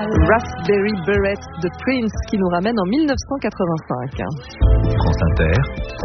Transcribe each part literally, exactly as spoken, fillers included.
Raspberry Beret de Prince qui nous ramène en dix-neuf cent quatre-vingt-cinq. France Inter.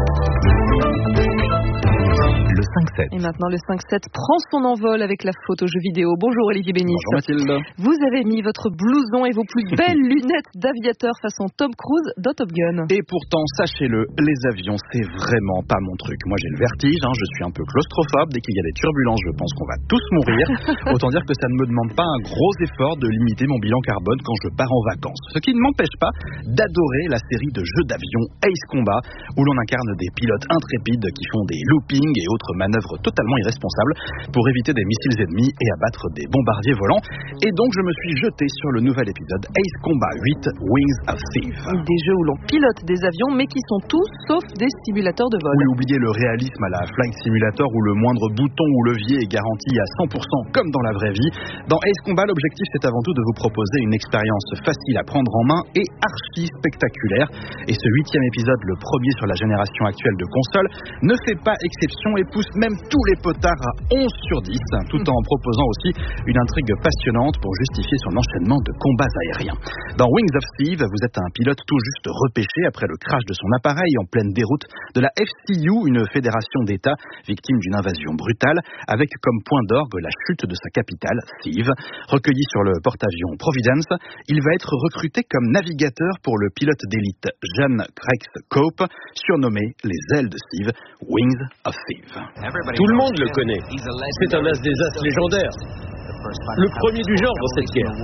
Le cinq sept. Et maintenant, le cinq sept prend son envol avec la photo jeu vidéo. Bonjour Olivier Bénis. Bonjour Mathilde. Vous avez mis votre blouson et vos plus belles lunettes d'aviateur façon Tom Cruise dans Top Gun. Et pourtant, sachez-le, les avions, c'est vraiment pas mon truc. Moi, j'ai le vertige, hein, je suis un peu claustrophobe. Dès qu'il y a des turbulences, je pense qu'on va tous mourir. Autant dire que ça ne me demande pas un gros effort de limiter mon bilan carbone quand je pars en vacances. Ce qui ne m'empêche pas d'adorer la série de jeux d'avion Ace Combat, où l'on incarne des pilotes intrépides qui font des loopings et autres manœuvres totalement irresponsables pour éviter des missiles ennemis et abattre des bombardiers volants. Et donc je me suis jeté sur le nouvel épisode Ace Combat huit Wings of Thieves. Des jeux où l'on pilote des avions mais qui sont tous sauf des simulateurs de vol. Oui, oubliez le réalisme à la Flight Simulator où le moindre bouton ou levier est garanti à cent pour cent comme dans la vraie vie. Dans Ace Combat, l'objectif c'est avant tout de vous proposer une expérience facile à prendre en main et archi spectaculaire. Et ce huitième épisode, le premier sur la génération actuelle de consoles, ne fait pas exception et pousse même tous les potards à onze sur dix, tout en proposant aussi une intrigue passionnante pour justifier son enchaînement de combats aériens. Dans Wings of Thieves, vous êtes un pilote tout juste repêché après le crash de son appareil en pleine déroute de la F C U, une fédération d'États victime d'une invasion brutale, avec comme point d'orgue la chute de sa capitale, Thieves. Recueilli sur le porte-avions Providence, il va être recruté comme navigateur pour le pilote d'élite Jan Krex Cope, surnommé les ailes de Thieves, Wings of Thieves. Tout le monde le connaît. C'est un as des as légendaire. Le premier du genre dans cette guerre.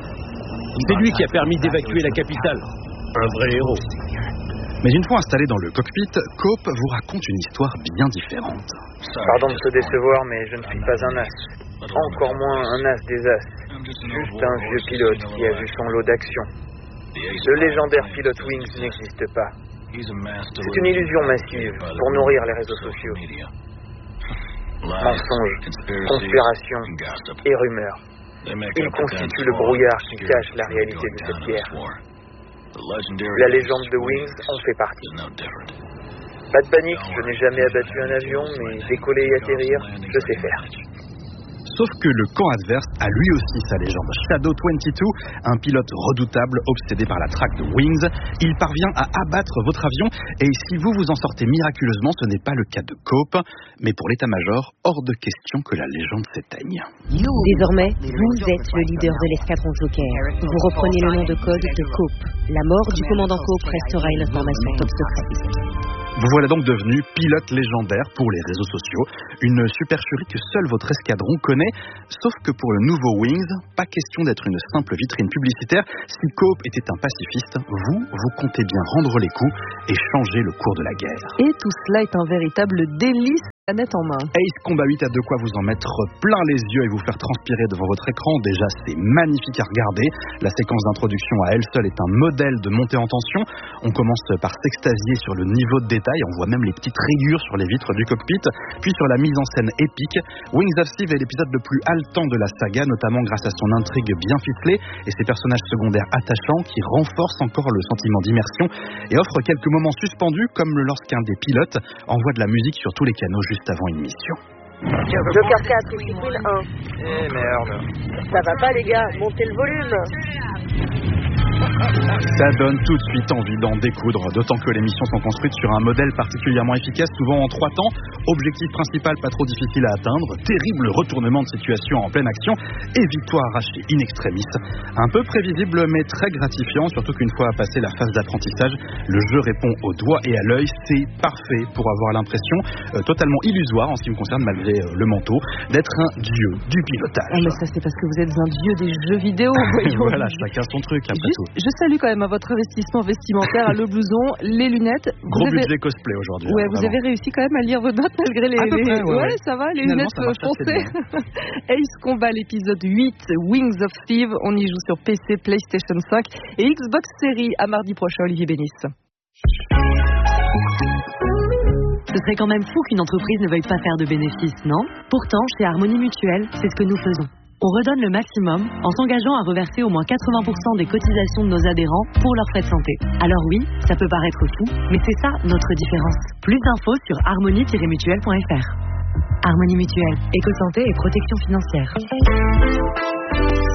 C'est lui qui a permis d'évacuer la capitale. Un vrai héros. Mais une fois installé dans le cockpit, Cope vous raconte une histoire bien différente. Pardon de te décevoir, mais je ne suis pas un as. Encore moins un as des as. Juste un vieux pilote qui a vu son lot d'action. Le légendaire pilote Wings n'existe pas. C'est une illusion massive pour nourrir les réseaux sociaux. Mensonges, conspirations et rumeurs. Ils constituent le brouillard qui cache la réalité de cette guerre. La légende de Wings en fait partie. Pas de panique, je n'ai jamais abattu un avion, mais décoller et atterrir, je sais faire. Sauf que le camp adverse a lui aussi sa légende. Shadow vingt-deux, un pilote redoutable obsédé par la traque de Wings, il parvient à abattre votre avion et si vous vous en sortez miraculeusement, ce n'est pas le cas de Cope, mais pour l'état-major, hors de question que la légende s'éteigne. Désormais, vous êtes le leader de l'escadron Joker. Vous reprenez le nom de code de Cope. La mort du commandant Cope restera une information top secrète. Vous voilà donc devenu pilote légendaire pour les réseaux sociaux, une supercherie que seul votre escadron connaît, sauf que pour le nouveau Wings, pas question d'être une simple vitrine publicitaire. Si Cope était un pacifiste, vous, vous comptez bien rendre les coups et changer le cours de la guerre. Et tout cela est un véritable délice. Planète en main. Ace Combat huit a de quoi vous en mettre plein les yeux et vous faire transpirer devant votre écran. Déjà, c'est magnifique à regarder. La séquence d'introduction à elle seule est un modèle de montée en tension. On commence par s'extasier sur le niveau de détail. On voit même les petites rayures sur les vitres du cockpit. Puis sur la mise en scène épique. Wings of Thieves est l'épisode le plus haletant de la saga, notamment grâce à son intrigue bien ficelée et ses personnages secondaires attachants qui renforcent encore le sentiment d'immersion et offrent quelques moments suspendus, comme lorsqu'un des pilotes envoie de la musique sur tous les canaux juste avant une mission. Joker quatre, ici Queen un. Eh merde. Ça va pas les gars, montez le volume. Ça donne tout de suite envie d'en découdre, d'autant que les missions sont construites sur un modèle particulièrement efficace, souvent en trois temps. Objectif principal pas trop difficile à atteindre, terrible retournement de situation en pleine action et victoire arrachée in extremis. Un peu prévisible mais très gratifiant, surtout qu'une fois passé la phase d'apprentissage, le jeu répond au doigt et à l'œil. C'est parfait pour avoir l'impression, euh, totalement illusoire en ce qui me concerne malgré euh, le manteau, d'être un dieu du pilotage. Ah mais ça c'est parce que vous êtes un dieu des jeux vidéo. Voilà, chacun son truc après Juste, tout. Je salue quand même à votre investissement vestimentaire, le blouson, les lunettes. Gros vous budget avez... cosplay aujourd'hui. Ouais, hein, vous vraiment. avez réussi quand même à lire vos notes malgré les... À peu les... près, ouais, ouais, ouais. ça va, les Finalement, lunettes ça marche assez foncées. Ace Combat, l'épisode huit, Wings of Thieves. On y joue sur P C, PlayStation cinq et Xbox Series. À mardi prochain, Olivier Bénis. Ce serait quand même fou qu'une entreprise ne veuille pas faire de bénéfices, non? Pourtant, chez Harmonie Mutuelle, c'est ce que nous faisons. On redonne le maximum en s'engageant à reverser au moins quatre-vingts pour cent des cotisations de nos adhérents pour leurs frais de santé. Alors oui, ça peut paraître fou, mais c'est ça notre différence. Plus d'infos sur harmonie tiret mutuelle point f r. Harmonie Mutuelle, éco-santé et protection financière.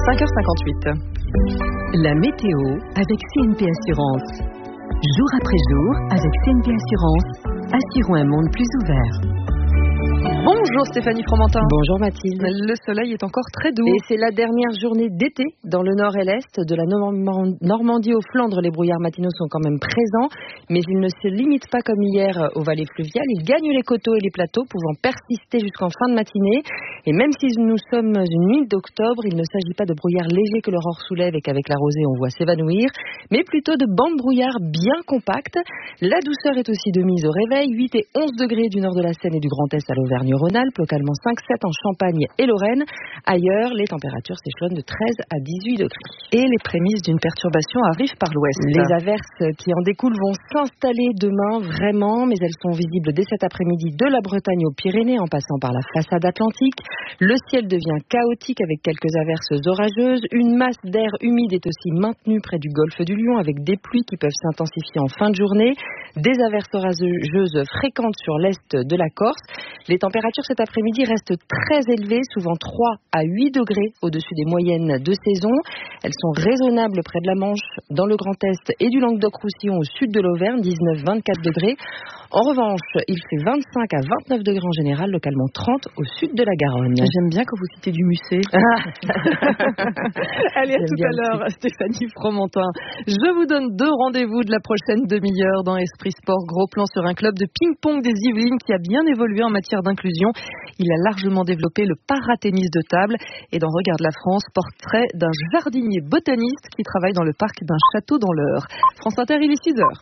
cinq heures cinquante-huit. La météo avec C N P Assurance. Jour après jour, avec C N P Assurance, assurons un monde plus ouvert. Bonjour Stéphanie Fromentin. Bonjour Mathilde. Le soleil est encore très doux. Et c'est la dernière journée d'été dans le nord et l'est. De la Normandie aux Flandres, les brouillards matinaux sont quand même présents. Mais ils ne se limitent pas comme hier aux vallées fluviales. Ils gagnent les coteaux et les plateaux, pouvant persister jusqu'en fin de matinée. Et même si nous sommes une nuit d'octobre, il ne s'agit pas de brouillards légers que l'aurore soulève et qu'avec la rosée on voit s'évanouir, mais plutôt de bandes brouillards bien compactes. La douceur est aussi de mise au réveil. huit et onze degrés du nord de la Seine et du Grand Est à l'Auvergne-Rhône-Alpes, localement cinq sept en Champagne et Lorraine. Ailleurs, les températures s'échelonnent de treize à dix-huit degrés. Et les prémices d'une perturbation arrivent par l'ouest. Les averses qui en découlent vont s'installer demain, vraiment, mais elles sont visibles dès cet après-midi de la Bretagne aux Pyrénées, en passant par la façade atlantique. Le ciel devient chaotique avec quelques averses orageuses. Une masse d'air humide est aussi maintenue près du golfe du Lion, avec des pluies qui peuvent s'intensifier en fin de journée. Des averses orageuses fréquentes sur l'est de la Corse. Les températures cet après-midi restent très élevées, souvent trois à huit degrés au-dessus des moyennes de saison. Elles sont raisonnables près de la Manche, dans le Grand Est et du Languedoc-Roussillon au sud de l'Auvergne, dix-neuf à vingt-quatre degrés. En revanche, il fait vingt-cinq à vingt-neuf degrés en général, localement trente au sud de la Garonne. J'aime bien quand vous citez du Musset. Allez, à J'aime tout à l'heure, Stéphanie Fromentin. Je vous donne deux rendez-vous de la prochaine demi-heure dans Esprit Sport. Gros plan sur un club de ping-pong des Yvelines qui a bien évolué en matière d'inclusion. Il a largement développé le paratennis de table. Et dans Regarde la France, portrait d'un jardinier botaniste qui travaille dans le parc d'un château dans l'Eure. France Inter, il est six heures.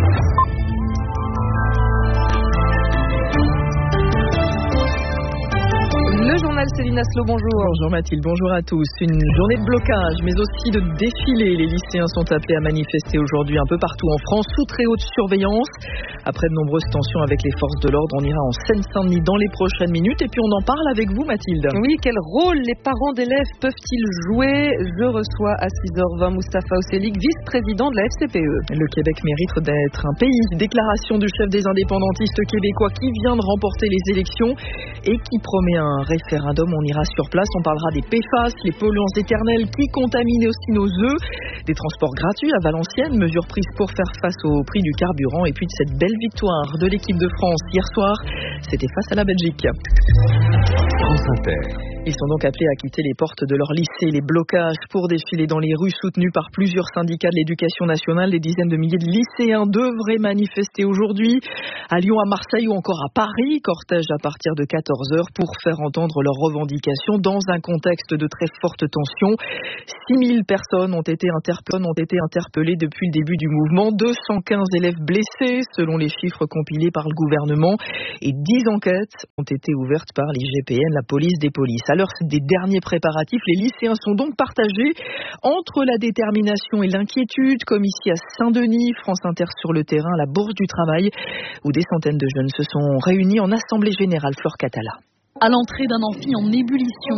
Le journal Céline Aslo, bonjour. Bonjour Mathilde, bonjour à tous. Une journée de blocage, mais aussi de défilé. Les lycéens sont appelés à manifester aujourd'hui un peu partout en France, sous très haute surveillance. Après de nombreuses tensions avec les forces de l'ordre, on ira en Seine-Saint-Denis dans les prochaines minutes. Et puis on en parle avec vous Mathilde. Oui, quel rôle les parents d'élèves peuvent-ils jouer? Je reçois à six heures vingt Moustapha Oselik, vice-président de la F C P E. Le Québec mérite d'être un pays. Déclaration du chef des indépendantistes québécois qui vient de remporter les élections et qui promet un référendum. On ira sur place, on parlera des P F A S, les polluants éternels qui contaminent aussi nos œufs, des transports gratuits à Valenciennes, mesures prises pour faire face au prix du carburant et puis de cette belle victoire de l'équipe de France hier soir, c'était face à la Belgique. France Inter. Ils sont donc appelés à quitter les portes de leur lycée. Les blocages pour défiler dans les rues soutenus par plusieurs syndicats de l'éducation nationale. Des dizaines de milliers de lycéens devraient manifester aujourd'hui à Lyon, à Marseille ou encore à Paris. Cortège à partir de quatorze heures pour faire entendre leurs revendications dans un contexte de très forte tension. six mille personnes ont été, interpellées, ont été interpellées depuis le début du mouvement. deux cent quinze élèves blessés selon les chiffres compilés par le gouvernement. Et dix enquêtes ont été ouvertes par l'I G P N, la police des polices. À l'heure des derniers préparatifs, les lycéens sont donc partagés entre la détermination et l'inquiétude, comme ici à Saint-Denis, France Inter sur le terrain, à la Bourse du Travail, où des centaines de jeunes se sont réunis en assemblée générale. Fleur Catala. À l'entrée d'un amphi en ébullition,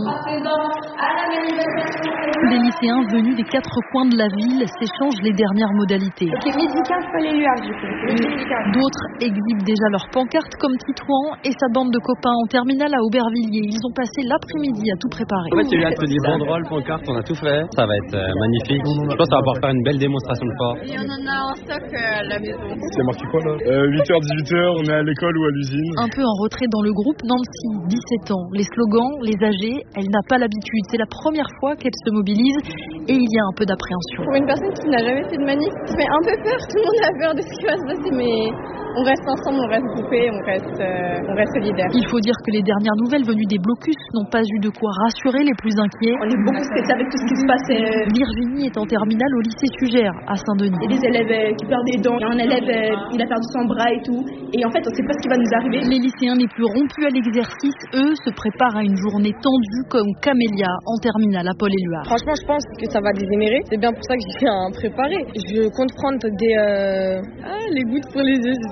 des lycéens venus des quatre coins de la ville s'échangent les dernières modalités. Ok, médical, fallait lui du coup. D'autres exhibent déjà leurs pancartes comme Titouan et sa bande de copains en terminale à Aubervilliers. Ils ont passé l'après-midi à tout préparer. En fait, il y a eu l'atelier banderole, pancarte, on a tout fait. Ça va être euh, magnifique. Je pense qu'on va pouvoir faire une belle démonstration de force. Et on en a en stock euh, à la maison. C'est marqué quoi là euh, huit heures dix-huit heures, on est à l'école ou à l'usine. Un peu en retrait dans le groupe, Nancy, dix-sept ans. Les slogans, les âgés, elle n'a pas l'habitude. C'est la première fois qu'elle se mobilise et il y a un peu d'appréhension. Pour une personne qui n'a jamais fait de manif, ça fait un peu peur. Tout le monde a peur de ce qui va se passer, mais on reste ensemble, on reste groupés, on reste, euh, on reste solidaires. Il faut dire que les dernières nouvelles venues des blocus n'ont pas eu de quoi rassurer les plus inquiets. On est beaucoup stressés avec tout ce qui se passe. Euh... Virginie est en terminale au lycée Sugère à Saint-Denis. Il y a des élèves euh, qui perdent des dents, il y a un élève euh, il a perdu son bras et tout, et en fait on ne sait pas ce qui va nous arriver. Les lycéens les plus rompus à l'exercice, eux, se préparent à une journée tendue comme Camélia en terminale à Paul-Éluard. Franchement, je pense que ça va dégénérer. C'est bien pour ça que j'ai fait un préparé. Je compte prendre des euh... ah, les gouttes pour les yeux, je sais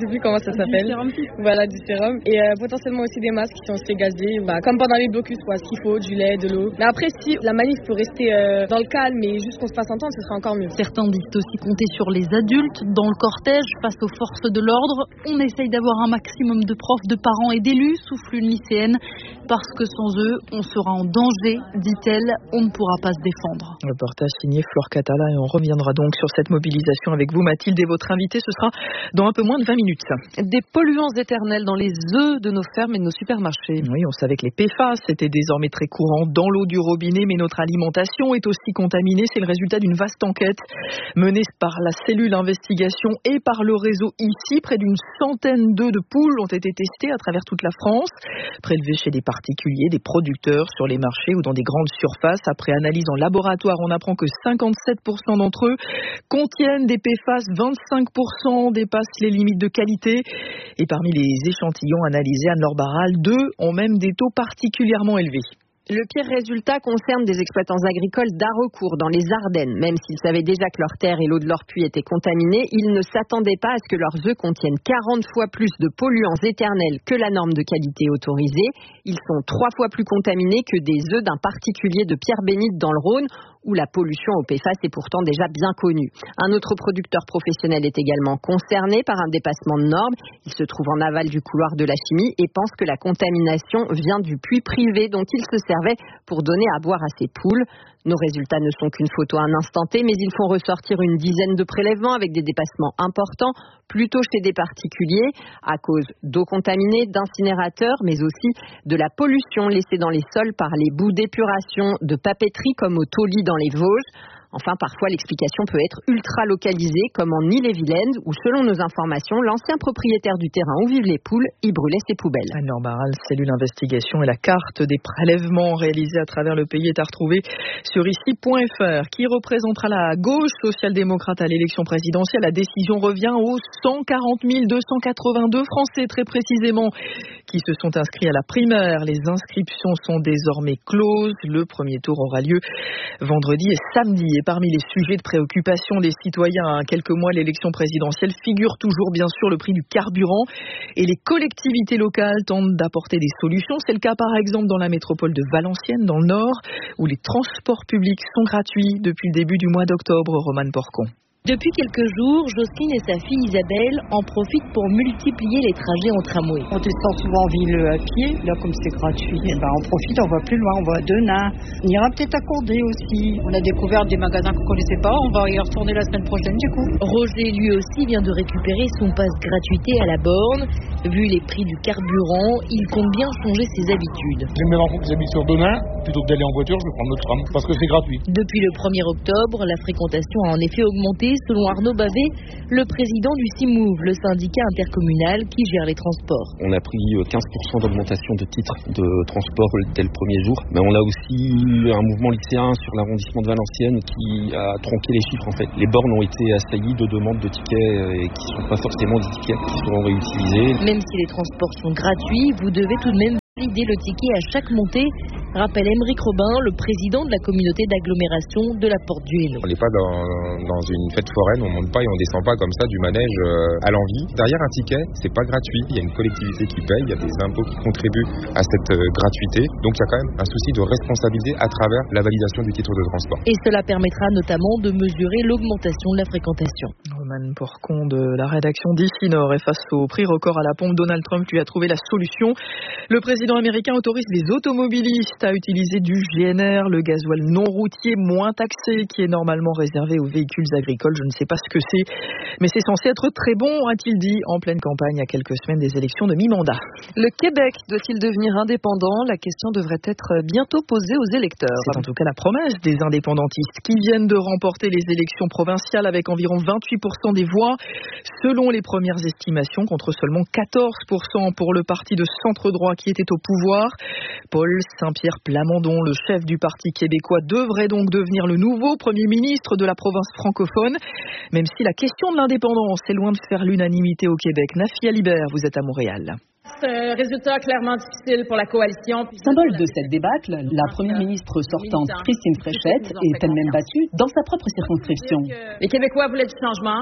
plus comment ça s'appelle. Du sérum. Voilà, du sérum. Et euh, potentiellement aussi des masques qui sont se gazés, bah, comme pendant les blocus, quoi, ce qu'il faut, du lait, de l'eau. Mais après, si la manif peut rester euh, dans le calme et juste qu'on se fasse entendre, ce sera encore mieux. Certains disent aussi compter sur les adultes dans le cortège face aux forces de l'ordre. On essaye d'avoir un maximum de profs, de parents et d'élus, souffle une lycéenne, parce que sans eux, on sera en danger, dit-elle, on ne pourra pas se défendre. Reportage signé Flore Catala et on reviendra donc sur cette mobilisation avec vous Mathilde et votre invité, ce sera dans un peu moins de vingt minutes. Des polluants éternels dans les œufs de nos fermes et de nos supermarchés. Oui, on savait que les P F A S étaient désormais très courants dans l'eau du robinet, mais notre alimentation est aussi contaminée. C'est le résultat d'une vaste enquête menée par la cellule investigation et par le réseau ici. Près d'une centaine d'œufs de poules ont été testés à travers toute la France, prélevés chez des particuliers, des producteurs, sur les marchés ou dans des grandes surfaces. Après analyse en laboratoire, on apprend que cinquante-sept pour cent d'entre eux contiennent des P F A S, vingt-cinq pour cent dépassent les limites de qualité. Et parmi les échantillons analysés, Anne-Laure Barral, deux ont même des taux particulièrement élevés. Le pire résultat concerne des exploitants agricoles d'Haraucourt, dans les Ardennes. Même s'ils savaient déjà que leur terre et l'eau de leur puits étaient contaminés, ils ne s'attendaient pas à ce que leurs œufs contiennent quarante fois plus de polluants éternels que la norme de qualité autorisée. Ils sont trois fois plus contaminés que des œufs d'un particulier de Pierre-Bénite dans le Rhône, où la pollution au P F A S est pourtant déjà bien connue. Un autre producteur professionnel est également concerné par un dépassement de normes. Il se trouve en aval du couloir de la chimie et pense que la contamination vient du puits privé dont il se servait pour donner à boire à ses poules. Nos résultats ne sont qu'une photo à un instant T, mais ils font ressortir une dizaine de prélèvements avec des dépassements importants, plutôt chez des particuliers, à cause d'eau contaminée, d'incinérateurs, mais aussi de la pollution laissée dans les sols par les boues d'épuration de papeterie comme au Tauly dans les Vosges. Enfin, parfois, l'explication peut être ultra localisée, comme en Ille-et-Vilaine, où, selon nos informations, l'ancien propriétaire du terrain où vivent les poules y brûlait ses poubelles. Anne-Laure Barral, cellule investigation, et la carte des prélèvements réalisés à travers le pays est à retrouver sur ici point f r. Qui représentera la gauche social-démocrate à l'élection présidentielle? La décision revient aux cent quarante mille deux cent quatre-vingt-deux Français, très précisément, qui se sont inscrits à la primaire. Les inscriptions sont désormais closes. Le premier tour aura lieu vendredi et samedi. Et parmi les sujets de préoccupation des citoyens à quelques mois de l'élection présidentielle figure toujours bien sûr le prix du carburant. Et les collectivités locales tentent d'apporter des solutions. C'est le cas par exemple dans la métropole de Valenciennes, dans le Nord, où les transports publics sont gratuits depuis le début du mois d'octobre. Romane Porcon. Depuis quelques jours, Jocelyne et sa fille Isabelle en profitent pour multiplier les trajets en tramway. On descend souvent en ville à pied, là comme c'est gratuit, et ben on profite, on va plus loin, on va à Denain. On ira peut-être à Condé aussi. On a découvert des magasins qu'on ne connaissait pas, on va y retourner la semaine prochaine du coup. Roger lui aussi vient de récupérer son passe gratuité à la borne. Vu les prix du carburant, il compte bien changer ses habitudes. J'ai mes enfants qui habitent sur Denain, plutôt que d'aller en voiture, je vais prendre le tram parce que c'est gratuit. Depuis le premier octobre, la fréquentation a en effet augmenté. Selon Arnaud Bavet, le président du CIMOUV, le syndicat intercommunal qui gère les transports. On a pris quinze pour cent d'augmentation de titres de transport dès le premier jour. Mais on a aussi eu un mouvement lycéen sur l'arrondissement de Valenciennes qui a tronqué les chiffres en fait. Les bornes ont été assaillies de demandes de tickets et qui ne sont pas forcément des tickets qui seront réutilisés. Même si les transports sont gratuits, vous devez tout de même valider le ticket à chaque montée, rappelle Aymeric Robin, le président de la communauté d'agglomération de la Porte du Hainaut. On n'est pas dans, dans une fête foraine, on monte pas et on descend pas comme ça du manège euh, à l'envie. Derrière un ticket, c'est pas gratuit, il y a une collectivité qui paye, il y a des impôts qui contribuent à cette euh, gratuité. Donc il y a quand même un souci de responsabilité à travers la validation du titre de transport. Et cela permettra notamment de mesurer l'augmentation de la fréquentation. Romane Porcon de la rédaction d'Ici Nord, et face au prix record à la pompe, Donald Trump lui a trouvé la solution. Le président américain autorise les automobilistes à utiliser du G N R, le gasoil non routier moins taxé qui est normalement réservé aux véhicules agricoles. Je ne sais pas ce que c'est, mais c'est censé être très bon, a-t-il dit, en pleine campagne à quelques semaines des élections de mi-mandat. Le Québec doit-il devenir indépendant? La question devrait être bientôt posée aux électeurs. C'est en tout cas la promesse des indépendantistes qui viennent de remporter les élections provinciales avec environ vingt-huit pour cent des voix, selon les premières estimations, contre seulement quatorze pour cent pour le parti de centre-droit qui était au pouvoir. Paul Saint-Pierre Plamondon, le chef du Parti québécois, devrait donc devenir le nouveau Premier ministre de la province francophone, même si la question de l'indépendance est loin de faire l'unanimité au Québec. Nafi Alibert, vous êtes à Montréal. Un résultat clairement difficile pour la coalition. Symbole de cette débâcle, la première ministre sortante Christine Fréchette est elle-même battue dans sa propre circonscription. Les Québécois voulaient du changement.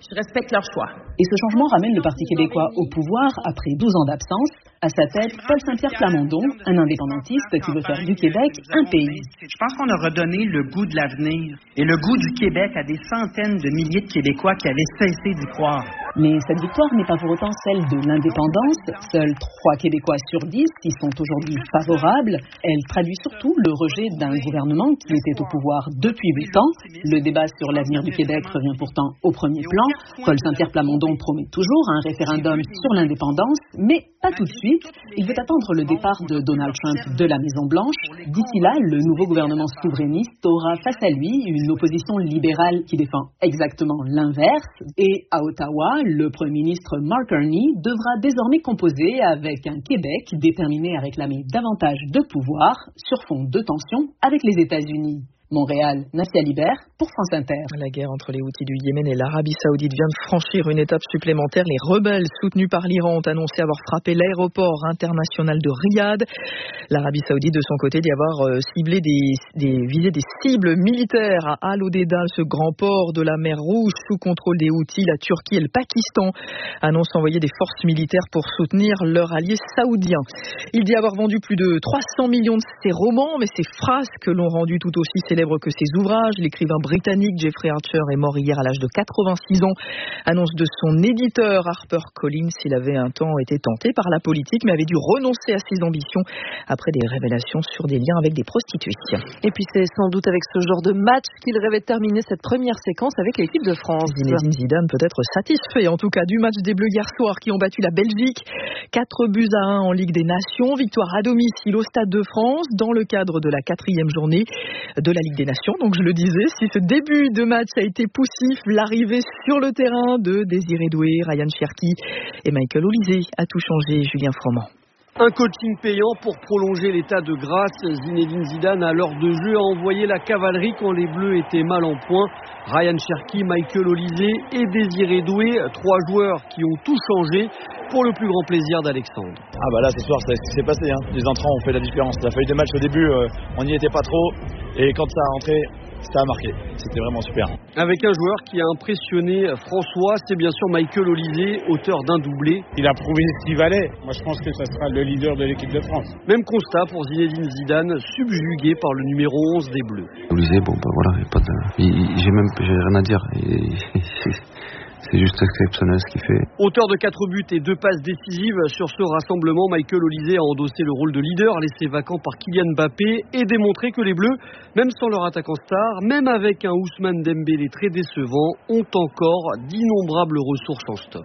Je respecte leur choix. Et ce changement ramène le Parti québécois au pouvoir après douze ans d'absence. À sa tête, Paul Saint-Pierre Plamondon, un indépendantiste qui veut faire du Québec un pays. Je pense qu'on a redonné le goût de l'avenir et le goût du Québec à des centaines de milliers de Québécois qui avaient cessé d'y croire. Mais cette victoire n'est pas pour autant celle de l'indépendance. Seuls trois Québécois sur dix y sont aujourd'hui favorables. Elle traduit surtout le rejet d'un gouvernement qui était au pouvoir depuis huit ans. Le débat sur l'avenir du Québec revient pourtant au premier plan. Paul Saint-Pierre Plamondon promet toujours un référendum sur l'indépendance, mais pas tout de suite. Il veut attendre le départ de Donald Trump de la Maison-Blanche. D'ici là, le nouveau gouvernement souverainiste aura face à lui une opposition libérale qui défend exactement l'inverse. Et à Ottawa, le premier ministre Mark Carney devra désormais composer avec un Québec déterminé à réclamer davantage de pouvoir sur fond de tensions avec les États-Unis. Montréal, Nassia Libert pour France Inter. La guerre entre les Houthis du Yémen et l'Arabie Saoudite vient de franchir une étape supplémentaire. Les rebelles soutenus par l'Iran ont annoncé avoir frappé l'aéroport international de Riyad. L'Arabie Saoudite, de son côté, dit avoir euh, ciblé des, des visé des cibles militaires à Al-Odeda, ce grand port de la mer Rouge sous contrôle des Houthis. La Turquie et le Pakistan annoncent envoyer des forces militaires pour soutenir leur allié saoudien. Il dit avoir vendu plus de trois cents millions de ses romans, mais ses phrases que l'ont rendu tout aussi célèbres que ses ouvrages. L'écrivain britannique Jeffrey Archer est mort hier à l'âge de quatre-vingt-six ans. Annonce de son éditeur HarperCollins. Il avait un temps été tenté par la politique, mais avait dû renoncer à ses ambitions après des révélations sur des liens avec des prostituées. Et puis c'est sans doute avec ce genre de match qu'il rêvait de terminer cette première séquence avec l'équipe de France. Zinedine Zidane peut être satisfait, en tout cas, du match des Bleus hier soir qui ont battu la Belgique. quatre buts à un en Ligue des Nations. Victoire à domicile au Stade de France dans le cadre de la quatrième journée de la Ligue des Nations. Donc je le disais, si ce début de match a été poussif, l'arrivée sur le terrain de Désiré Doué, Ryan Cherki et Michael Olise a tout changé. Julien Froment. Un coaching payant pour prolonger l'état de grâce. Zinedine Zidane, à l'heure de jeu, a envoyé la cavalerie quand les Bleus étaient mal en point. Ryan Cherki, Michael Olise et Désiré Doué, trois joueurs qui ont tout changé pour le plus grand plaisir d'Alexandre. Ah bah là ce soir c'est ce qui s'est passé, hein. Les entrants ont fait la différence. La feuille de match au début, euh, on n'y était pas trop et quand ça a rentré, ça a marqué. C'était vraiment super. Avec un joueur qui a impressionné François, c'est bien sûr Michael Olise, auteur d'un doublé. Il a prouvé ce qu'il valait. Moi je pense que ça sera le leader de l'équipe de France. Même constat pour Zinedine Zidane, subjugué par le numéro onze des Bleus. Olise, bon bah voilà, y a pas de... il, il, j'ai même j'ai rien à dire. Il, C'est juste exceptionnel ce qu'il fait. Auteur de quatre buts et deux passes décisives sur ce rassemblement, Michael Olise a endossé le rôle de leader, laissé vacant par Kylian Mbappé et démontré que les Bleus, même sans leur attaquant star, même avec un Ousmane Dembélé très décevant, ont encore d'innombrables ressources en stock.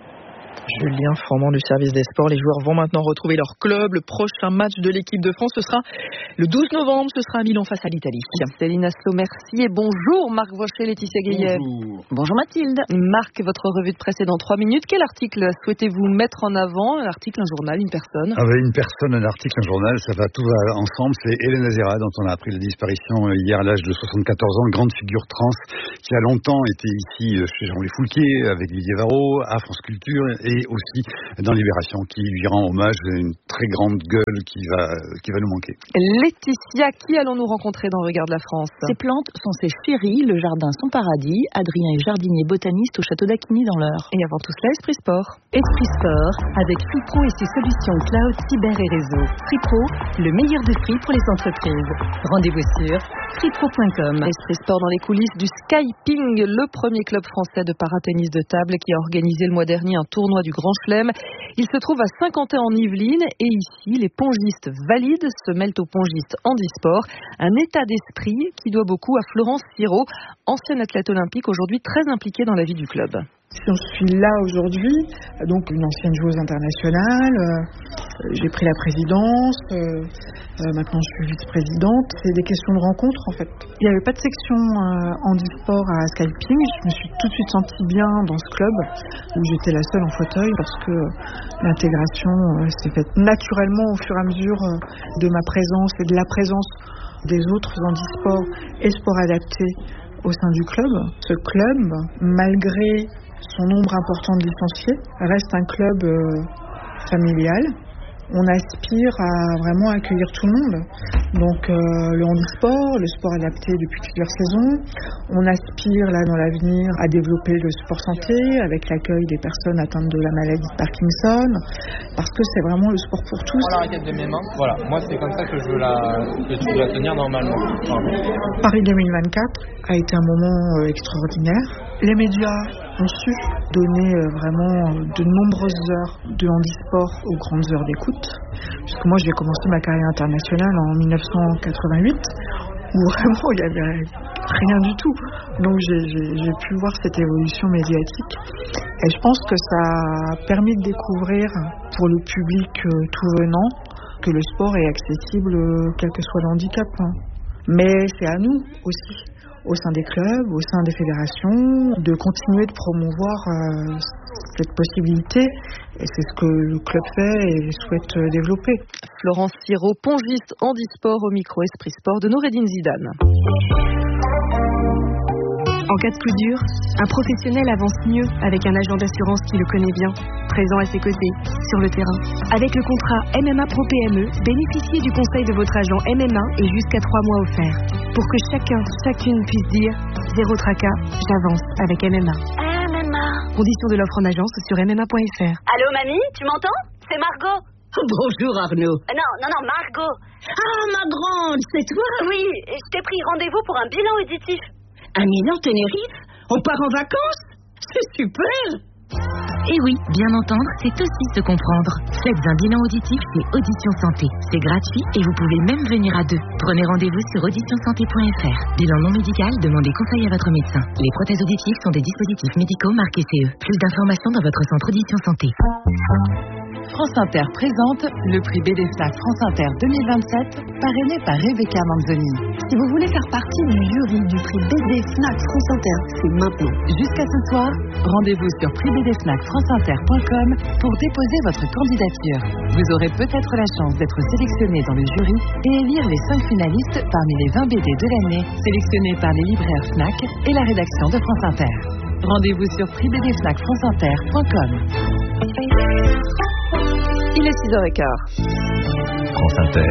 Julien Froment du service des sports. Les joueurs vont maintenant retrouver leur club. Le prochain match de l'équipe de France, ce sera le douze novembre. Ce sera à Milan face à l'Italie. Céline Aslo, merci et bonjour Marc Brochet, Laetitia Guillet. Bonjour. Bonjour Mathilde. Marc, votre revue de presse est dans trois minutes. Quel article souhaitez-vous mettre en avant? Un article, un journal, une personne? Ah ben, une personne, un article, un journal, ça va tout va ensemble. C'est Hélène Azera, dont on a appris la disparition hier à l'âge de soixante-quatorze ans, grande figure trans qui a longtemps été ici chez Jean-Louis Foulquier, avec Didier Varro, à France Culture et aussi dans Libération, qui lui rend hommage, une très grande gueule qui va, qui va nous manquer. Laetitia, qui allons-nous rencontrer dans Regard de la France? Ces plantes sont ses chéries, le jardin son paradis. Adrien est jardinier botaniste au château d'Acquigny dans l'Eure. Et avant tout cela, Esprit Sport. Esprit Sport, avec Free-Pro et ses solutions cloud, cyber et réseau. Free-Pro, le meilleur de Free pour les entreprises. Rendez-vous sur free pro point com. Esprit Sport dans les coulisses du Skyping, le premier club français de paratennis de table qui a organisé le mois dernier un tournoi du Grand Chelem. Il se trouve à Saint-Quentin en Yvelines et ici, les pongistes valides se mêlent aux pongistes handisport. Un état d'esprit qui doit beaucoup à Florence Sirot, ancienne athlète olympique, aujourd'hui très impliquée dans la vie du club. Si on suis là aujourd'hui, donc une ancienne joueuse internationale, euh, j'ai pris la présidence, euh, euh, maintenant je suis vice-présidente, c'est des questions de rencontre en fait. Il n'y avait pas de section euh, handisport à Skyping, je me suis tout de suite sentie bien dans ce club où j'étais la seule en fauteuil parce que l'intégration euh, s'est faite naturellement au fur et à mesure euh, de ma présence et de la présence des autres handisports et sports adaptés au sein du club. Ce club, malgré son nombre important de licenciés, reste un club euh, familial on aspire à vraiment accueillir tout le monde. Donc euh, le handisport, le sport adapté depuis plusieurs saisons. On aspire là dans l'avenir à développer le sport santé avec l'accueil des personnes atteintes de la maladie de Parkinson, parce que c'est vraiment le sport pour tous. La raquette de mes mains, voilà, moi c'est comme ça que je veux la, que tu dois tenir normalement. Enfin. Paris deux mille vingt-quatre a été un moment euh, extraordinaire. Les médias ont su donner euh, vraiment euh, de nombreuses heures de handisport aux grandes heures d'écoute. Puisque moi j'ai commencé ma carrière internationale en dix-neuf cent quatre-vingt-huit, où vraiment il n'y avait rien du tout. Donc j'ai, j'ai, j'ai pu voir cette évolution médiatique. Et je pense que ça a permis de découvrir pour le public euh, tout venant que le sport est accessible euh, quel que soit le handicap. Hein. Mais c'est à nous aussi, au sein des clubs, au sein des fédérations, de continuer de promouvoir euh, cette possibilité. Et c'est ce que le club fait et souhaite développer. Florence Sirot, pongiste handisport au micro Esprit Sport de Noureddine Zidane. En cas de coup dur, un professionnel avance mieux avec un agent d'assurance qui le connaît bien, présent à ses côtés, sur le terrain. Avec le contrat M M A Pro P M E, bénéficiez du conseil de votre agent M M A et jusqu'à trois mois offerts. Pour que chacun, chacune puisse dire « Zéro tracas, j'avance avec M M A ». M M A. Conditions de l'offre en agence sur m m a point f r. Allô mamie, tu m'entends? C'est Margot. Bonjour Arnaud. Euh, non, non, non, Margot. Ah ma grande, c'est toi? Oui, je t'ai pris rendez-vous pour un bilan auditif. À Milan, Tenerife? On part en vacances? C'est super! Et oui, bien entendre, c'est aussi se comprendre. Faites un bilan auditif chez Audition Santé. C'est gratuit et vous pouvez même venir à deux. Prenez rendez-vous sur audition santé point f r. Bilan non médical, demandez conseil à votre médecin. Les prothèses auditives sont des dispositifs médicaux marqués C E. Plus d'informations dans votre centre Audition Santé. France Inter présente le prix B D Fnac France Inter deux mille vingt-sept, parrainé par Rebecca Manzoni. Si vous voulez faire partie du jury du prix B D Fnac France Inter, c'est maintenant. Jusqu'à ce soir, rendez-vous sur prix b d fnac france inter point com pour déposer votre candidature. Vous aurez peut-être la chance d'être sélectionné dans le jury et élire les cinq finalistes parmi les vingt B D de l'année, sélectionnés par les libraires Fnac et la rédaction de France Inter. Rendez-vous sur prix b d fnac france inter point com. Il est six heures quinze. France Inter,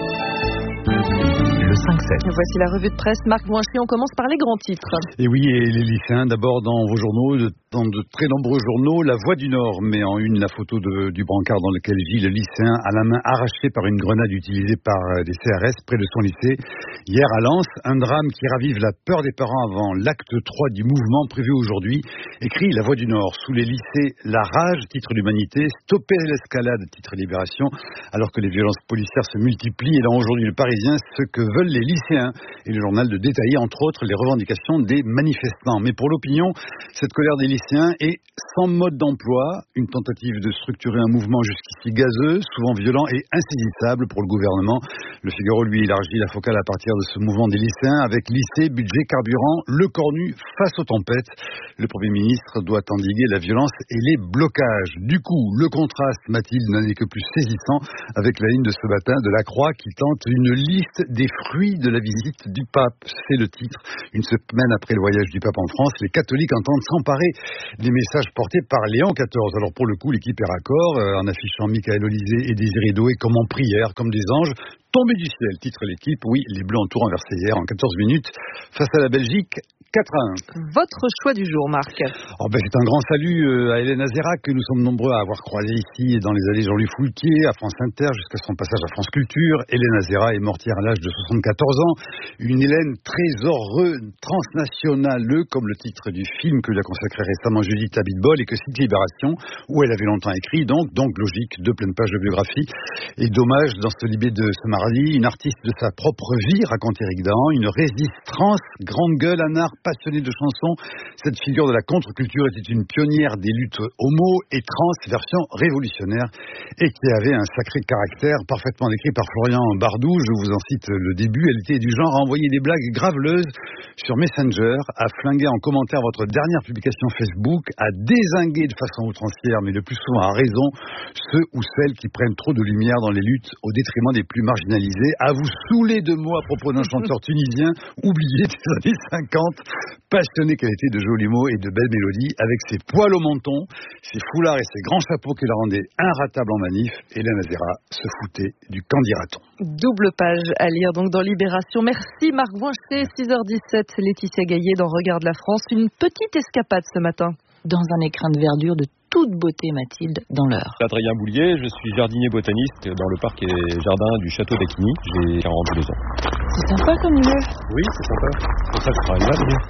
le cinq sept. Voici la revue de presse. Marc Bouinchi, on commence par les grands titres. Et oui, et les lycéens, d'abord dans vos journaux, dans de très nombreux journaux, La Voix du Nord met en une la photo de, du brancard dans lequel vit le lycéen à la main arrachée par une grenade utilisée par des C R S près de son lycée. Hier à Lens, un drame qui ravive la peur des parents avant l'acte trois du mouvement prévu aujourd'hui. Écrit La Voix du Nord, sous les lycées, la rage, titre d'Humanité, stopper l'escalade, titre Libération, alors que les violences policières se multiplient. Et dans aujourd'hui le Parisien, ce que veulent les lycéens. Et le journal de détailler entre autres les revendications des manifestants. Mais pour l'opinion, cette colère des lycéens est sans mode d'emploi, une tentative de structurer un mouvement jusqu'ici gazeux, souvent violent et insaisissable pour le gouvernement. Le Figaro lui élargit la focale à partir de ce mouvement des lycéens avec lycée, budget, carburant, le cornu face aux tempêtes. Le Premier ministre doit endiguer la violence et les blocages. Du coup, le contraste, Mathilde, n'en est que plus saisissant avec la ligne de ce matin de la Croix qui tente une liste des fruits de la visite du pape. C'est le titre. Une semaine après le voyage du pape en France, les catholiques entendent s'emparer des messages portés par Léon quatorze. Alors pour le coup, l'équipe est raccord euh, en affichant Michael Olysée et Désiré Doué comme en prière, comme des anges tombés du ciel. Titre l'équipe, oui, les Bleus ont tout renversé hier en quatorze minutes face à la Belgique. quatre à un. Votre choix du jour, Marc. Oh ben, c'est un grand salut à Hélène Azérac que nous sommes nombreux à avoir croisé ici dans les allées Jean-Louis Foulquier, à France Inter, jusqu'à son passage à France Culture. Hélène Azérac est morte hier à l'âge de soixante-quatorze ans. Une Hélène trésoreuse, transnationale, comme le titre du film que lui a consacré récemment Judith Labitbol et que cite Libération, où elle avait longtemps écrit, donc, donc logique, deux pleines pages de biographie. Et dommage, dans ce libé de ce mardi, une artiste de sa propre vie, raconte Éric Dahan, une résistance, grande gueule, un art passionnée de chansons. Cette figure de la contre-culture était une pionnière des luttes homo et trans, version révolutionnaire, et qui avait un sacré caractère parfaitement décrit par Florian Bardou. Je vous en cite le début. Elle était du genre à envoyer des blagues graveleuses sur Messenger, à flinguer en commentaire votre dernière publication Facebook, à dézinguer de façon outrancière, mais le plus souvent à raison, ceux ou celles qui prennent trop de lumière dans les luttes au détriment des plus marginalisés, à vous saouler de mots à propos d'un chanteur tunisien oublié des années cinquante. Passionnée qu'elle était de jolis mots et de belles mélodies, avec ses poils au menton, ses foulards et ses grands chapeaux qui la rendaient inratable en manif, Hélène Azera se foutait du candidaton. Double page à lire donc dans Libération. Merci Marc Voinchet, six heures dix-sept, Laetitia Gaillet dans Regarde la France. Une petite escapade ce matin. Dans un écrin de verdure de toute beauté, Mathilde, dans l'Eure. Adrien Boulier, je suis jardinier botaniste dans le parc et jardin du château d'Acquigny. J'ai quarante-deux ans. C'est sympa comme lieu. Oui, c'est sympa. C'est pour ça que je travaille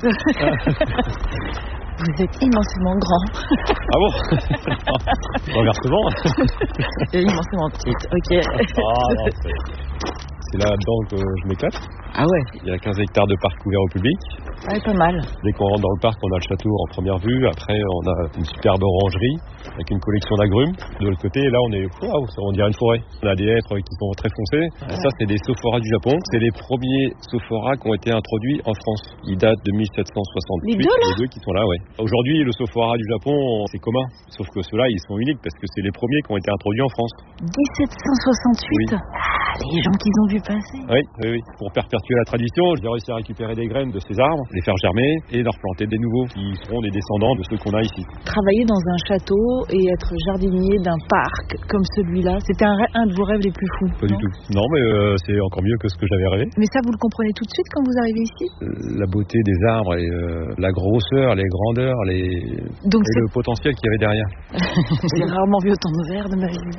là. Vous êtes immensément grand. Ah bon? Inversement. Et immensément petite, ok. Ah, non, c'est... c'est là-dedans que je m'éclate. Ah ouais? Il y a quinze hectares de parc ouvert au public. Ouais, pas mal. Dès qu'on rentre dans le parc, on a le château en première vue. Après, on a une superbe orangerie avec une collection d'agrumes. De l'autre côté, là, on est, wow, on dirait une forêt. On a des hêtres qui sont très foncés. Ouais. Ça, c'est des sophoras du Japon. C'est les premiers sophoras qui ont été introduits en France. Ils datent de mille sept cent soixante-huit. Les deux, là? Les deux qui sont là, ouais. Aujourd'hui, le sophora du Japon, c'est commun. Sauf que ceux-là, ils sont uniques parce que c'est les premiers qui ont été introduits en France. dix-sept cent soixante-huit? Oui. Ah, les gens qu'ils ont vu passer. Oui, oui, oui. Pour perpétuer la tradition, j'ai réussi à récupérer des graines de ces arbres, les faire germer et leur planter des nouveaux qui seront des descendants de ceux qu'on a ici. Travailler dans un château et être jardinier d'un parc comme celui-là, c'était un, un de vos rêves les plus fous? Pas non? du tout. Non, mais euh, c'est encore mieux que ce que j'avais rêvé. Mais ça, vous le comprenez tout de suite quand vous arrivez ici? euh, La beauté des arbres et euh, la grosseur, les grandeurs, les... Donc et le potentiel qu'il y avait derrière. J'ai rarement vu autant de verre de ma vie.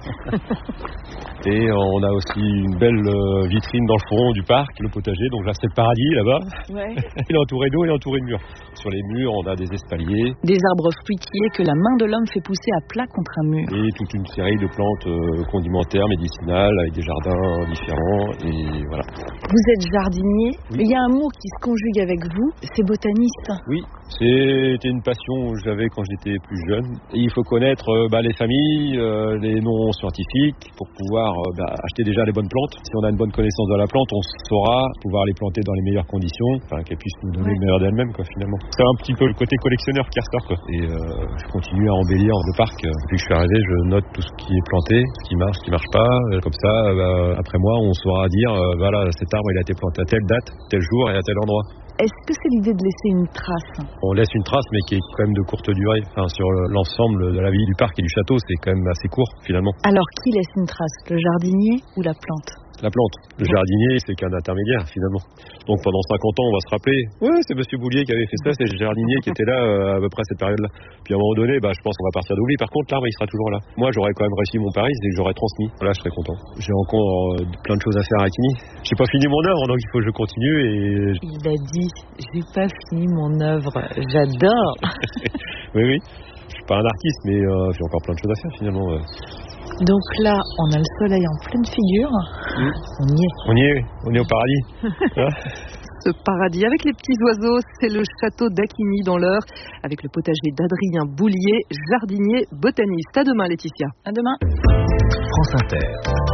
Et on a aussi une belle euh, vitrine dans le fond du parc, le potager. Donc là, c'est le paradis là-bas. Ouais. Il est entouré d'eau et entouré de murs. Sur les murs, on a des espaliers. Des arbres fruitiers que la main de l'homme fait pousser à plat contre un mur. Et toute une série de plantes euh, condimentaires, médicinales, avec des jardins différents. Et voilà. Vous êtes jardinier, oui. Mais il y a un mot qui se conjugue avec vous, c'est botaniste. Oui, c'était une passion que j'avais quand j'étais plus jeune. Et il faut connaître euh, bah, les familles, euh, les noms scientifiques, pour pouvoir euh, bah, acheter déjà les bonnes plantes. Si on a une bonne connaissance de la plante, on saura pouvoir les planter dans les meilleures conditions, enfin qu'elles puissent nous donner ouais. le meilleur d'elles-mêmes, quoi, finalement. C'est un petit peu le côté collectionneur qui ressort, quoi. Et euh, je continue à embellir le parc. Depuis que je suis arrivé, je note tout ce qui est planté, ce qui marche, ce qui marche pas. Comme ça, bah, après moi, on saura dire, euh, voilà, cet arbre il a été planté à telle date, tel jour et à tel endroit. Est-ce que c'est l'idée de laisser une trace? On laisse une trace, mais qui est quand même de courte durée. Enfin, sur l'ensemble de la vie du parc et du château, c'est quand même assez court, finalement. Alors, qui laisse une trace? Le jardinier ou la plante? La plante. Le jardinier, c'est qu'un intermédiaire, finalement. Donc pendant cinquante ans, on va se rappeler, ouais, c'est Monsieur Boulier qui avait fait ça, c'est le jardinier qui était là euh, à peu près à cette période-là. Puis à un moment donné, bah, je pense qu'on va partir d'oubli. Par contre, l'arbre, il sera toujours là. Moi, j'aurais quand même réussi mon pari, c'est que j'aurais transmis. Là, je serais content. J'ai encore euh, plein de choses à faire à Acquigny. J'ai pas fini mon œuvre, donc il faut que je continue. Et il a dit, j'ai pas fini mon œuvre. J'adore. Oui, oui. Je suis pas un artiste, mais euh, j'ai encore plein de choses à faire, finalement. Euh. Donc là, on a le soleil en pleine figure. Mmh. On y est. On y est, on est au paradis. Ce paradis avec les petits oiseaux, c'est le château d'Acquigny dans l'Eure, avec le potager d'Adrien Boulier, jardinier botaniste. À demain, Laetitia. À demain. France Inter.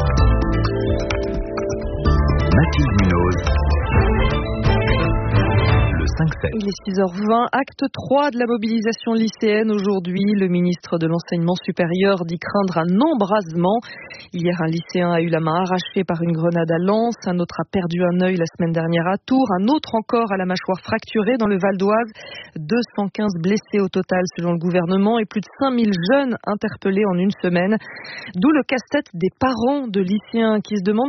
Mathilde Munoz. Il est six heures vingt, acte trois de la mobilisation lycéenne aujourd'hui. Le ministre de l'Enseignement supérieur dit craindre un embrasement. Hier, un lycéen a eu la main arrachée par une grenade à Lens. Un autre a perdu un œil la semaine dernière à Tours. Un autre encore a la mâchoire fracturée dans le Val d'Oise. deux cent quinze blessés au total selon le gouvernement et plus de cinq mille jeunes interpellés en une semaine. D'où le casse-tête des parents de lycéens qui se demandent